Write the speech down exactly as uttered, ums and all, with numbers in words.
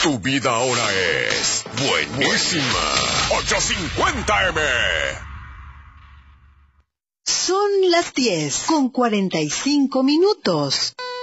Tu vida ahora es buenísima. ochocientos cincuenta eme. Son las diez con cuarenta y cinco minutos.